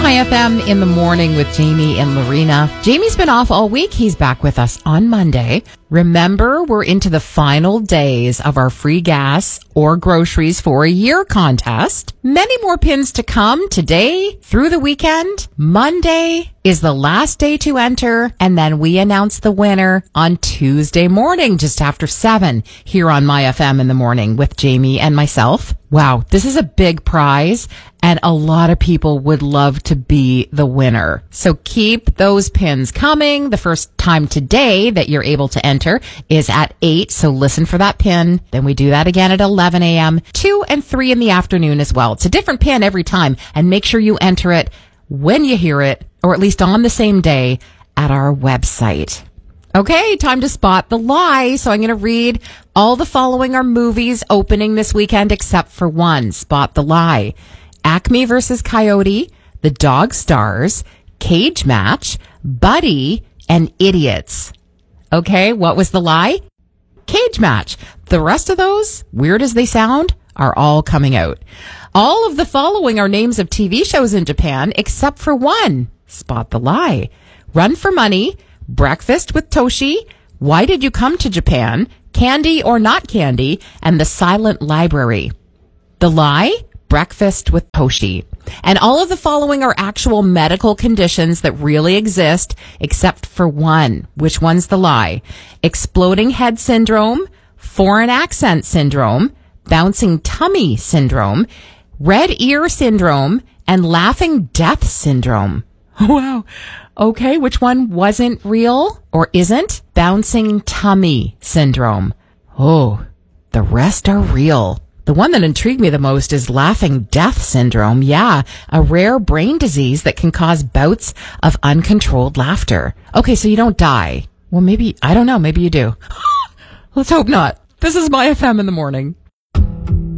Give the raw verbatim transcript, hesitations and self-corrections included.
My F M in the morning with Jamie and Lorena. Jamie's been off all week. He's back with us on Monday. Remember, we're into the final days of our free gas or groceries for a year contest. Many more pins to come today through the weekend. Monday is the last day to enter, and then we announce the winner on Tuesday morning, just after seven, here on My F M in the morning with Jamie and myself. Wow, this is a big prize, and a lot of people would love to be the winner. So keep those pins coming. The first time today that you're able to enter is at eight, so listen for that pin. Then we do that again at eleven a.m., two and three in the afternoon as well. It's a different pin every time, and make sure you enter it when you hear it, or at least on the same day at our website. Okay, time to spot the lie. So I'm going to read all the following are movies opening this weekend except for one. Spot the lie. Acme versus Coyote, The Dog Stars, Cage Match, Buddy, and Idiots. Okay, what was the lie? Cage Match. The rest of those, weird as they sound, are all coming out. All of the following are names of T V shows in Japan except for one. Spot the lie. Run for Money, Breakfast with Toshi, Why Did You Come to Japan, Candy or Not Candy, and The Silent Library. The lie? Breakfast with Toshi. And all of the following are actual medical conditions that really exist, except for one. Which one's the lie? Exploding head syndrome, foreign accent syndrome, bouncing tummy syndrome, red ear syndrome, and laughing death syndrome. Wow. Okay, which one wasn't real or isn't? Bouncing tummy syndrome. Oh, the rest are real. The one that intrigued me the most is laughing death syndrome. Yeah, a rare brain disease that can cause bouts of uncontrolled laughter. Okay, so you don't die. Well, maybe, I don't know, maybe you do. Let's hope not. This is My F M in the morning.